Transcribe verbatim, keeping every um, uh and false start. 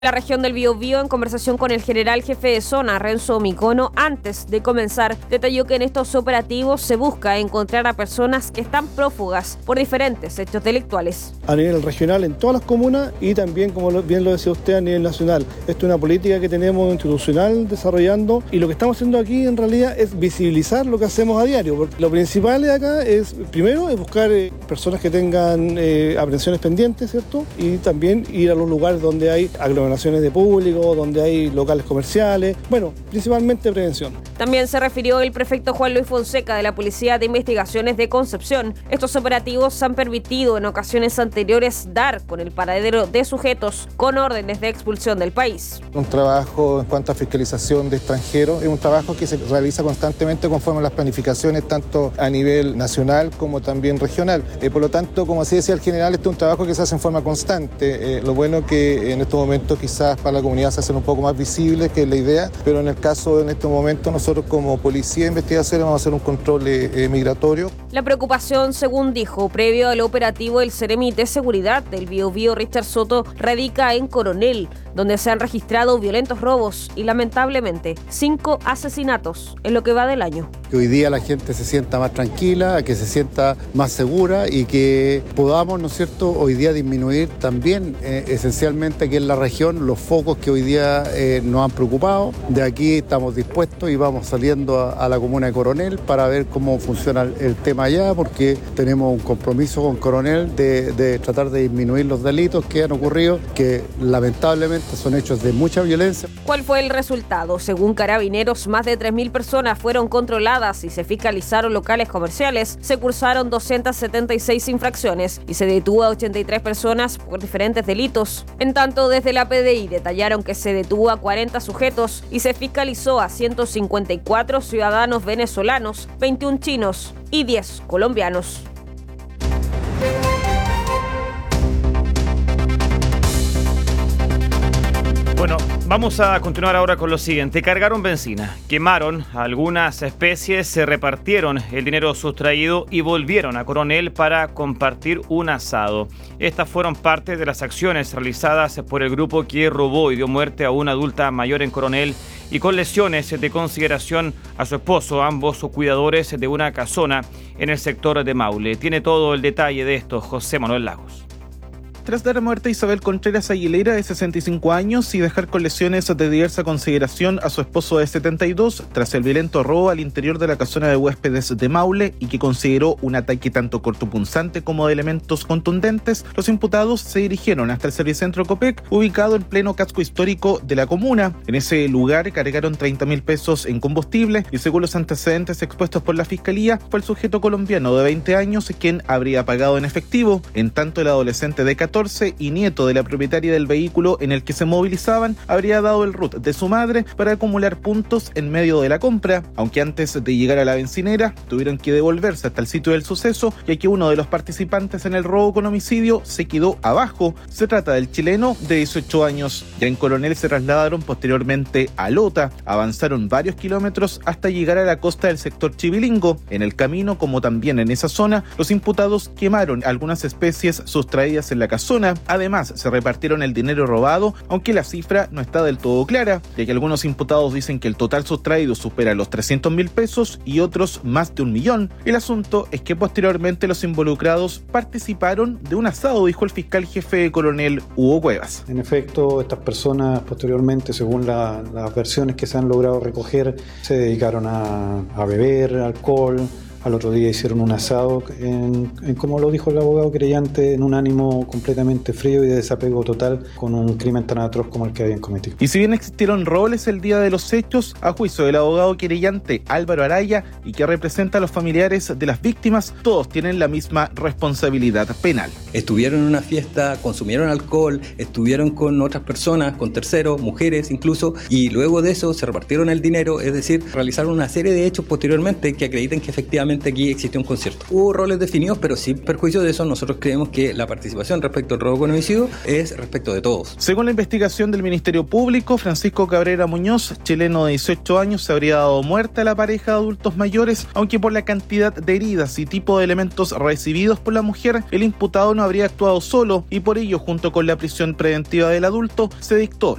La región del Biobío, en conversación con el general jefe de zona, Renzo Micono, antes de comenzar, detalló que en estos operativos se busca encontrar a personas que están prófugas por diferentes hechos delictuales. A nivel regional en todas las comunas y también, como bien lo decía usted, a nivel nacional. Esto es una política que tenemos institucional desarrollando y lo que estamos haciendo aquí en realidad es visibilizar lo que hacemos a diario. Porque lo principal de acá es, primero, es buscar eh, personas que tengan eh, aprehensiones pendientes, ¿cierto? Y también ir a los lugares donde hay aglomeraciones de público, donde hay locales comerciales, bueno, principalmente prevención. También se refirió el prefecto Juan Luis Fonseca de la Policía de Investigaciones de Concepción. Estos operativos han permitido en ocasiones anteriores dar con el paradero de sujetos con órdenes de expulsión del país. Un trabajo en cuanto a fiscalización de extranjeros es un trabajo que se realiza constantemente conforme a las planificaciones tanto a nivel nacional como también regional. Eh, por lo tanto, como así decía el general, este es un trabajo que se hace en forma constante. Eh, lo bueno que en estos momentos quizás para la comunidad se hacen un poco más visibles, que es la idea, pero en el caso, en este momento, nosotros como Policía de Investigaciones vamos a hacer un control eh, migratorio. La preocupación, según dijo, previo al operativo del Ceremi de Seguridad del Biobío, Richard Soto, radica en Coronel, donde se han registrado violentos robos y, lamentablemente, cinco asesinatos en lo que va del año. Que hoy día la gente se sienta más tranquila, que se sienta más segura y que podamos, ¿no es cierto?, hoy día disminuir también, eh, esencialmente aquí en la región, los focos que hoy día eh, nos han preocupado. De aquí estamos dispuestos y vamos saliendo a, a la comuna de Coronel para ver cómo funciona el, el tema allá, porque tenemos un compromiso con Coronel de, de tratar de disminuir los delitos que han ocurrido, que lamentablemente son hechos de mucha violencia. ¿Cuál fue el resultado? Según Carabineros, más de tres mil personas fueron controladas y se fiscalizaron locales comerciales. Se cursaron doscientas setenta y seis infracciones y se detuvo a ochenta y tres personas por diferentes delitos. En tanto, desde la P D I detallaron que se detuvo a cuarenta sujetos y se fiscalizó a ciento cincuenta y cuatro ciudadanos venezolanos, veintiún chinos y diez colombianos. Bueno, vamos a continuar ahora con lo siguiente. Cargaron benzina, quemaron algunas especies, se repartieron el dinero sustraído y volvieron a Coronel para compartir un asado. Estas fueron parte de las acciones realizadas por el grupo que robó y dio muerte a una adulta mayor en Coronel y con lesiones de consideración a su esposo, ambos cuidadores de una casona en el sector de Maule. Tiene todo el detalle de esto José Manuel Lagos. Tras dar muerte a Isabel Contreras Aguilera, de sesenta y cinco años, y dejar con lesiones de diversa consideración a su esposo de setenta y dos, tras el violento robo al interior de la casona de huéspedes de Maule y que consideró un ataque tanto cortopunzante como de elementos contundentes, los imputados se dirigieron hasta el Servicentro Copec, ubicado en pleno casco histórico de la comuna. En ese lugar cargaron treinta mil pesos en combustible y, según los antecedentes expuestos por la Fiscalía, fue el sujeto colombiano de veinte años quien habría pagado en efectivo. En tanto, el adolescente de catorce y nieto de la propietaria del vehículo en el que se movilizaban habría dado el R U T de su madre para acumular puntos en medio de la compra, aunque antes de llegar a la bencinera tuvieron que devolverse hasta el sitio del suceso, ya que uno de los participantes en el robo con homicidio se quedó abajo. Se trata del chileno de dieciocho años. Ya en Coronel se trasladaron posteriormente a Lota, avanzaron varios kilómetros hasta llegar a la costa del sector Chivilingo. En el camino, como también en esa zona, los imputados quemaron algunas especies sustraídas en la casona. Además, se repartieron el dinero robado, aunque la cifra no está del todo clara, ya que algunos imputados dicen que el total sustraído supera los trescientos mil pesos y otros más de un millón. El asunto es que posteriormente los involucrados participaron de un asado, dijo el fiscal jefe de Coronel Hugo Cuevas. En efecto, estas personas posteriormente, según la, las versiones que se han logrado recoger, se dedicaron a, a beber alcohol. Al otro día hicieron un asado, en, en, como lo dijo el abogado querellante, en un ánimo completamente frío y de desapego total con un crimen tan atroz como el que habían cometido. Y si bien existieron roles el día de los hechos, a juicio del abogado querellante Álvaro Araya y que representa a los familiares de las víctimas, todos tienen la misma responsabilidad penal. Estuvieron en una fiesta, consumieron alcohol, estuvieron con otras personas, con terceros, mujeres incluso, y luego de eso se repartieron el dinero, es decir, realizaron una serie de hechos posteriormente que acreditan que efectivamente solamente aquí existió un concierto. Hubo roles definidos, pero sin perjuicio de eso, nosotros creemos que la participación respecto al robo con homicidio es respecto de todos. Según la investigación del Ministerio Público, Francisco Cabrera Muñoz, chileno de dieciocho años, se habría dado muerte a la pareja de adultos mayores, aunque por la cantidad de heridas y tipo de elementos recibidos por la mujer, el imputado no habría actuado solo y por ello, junto con la prisión preventiva del adulto, se dictó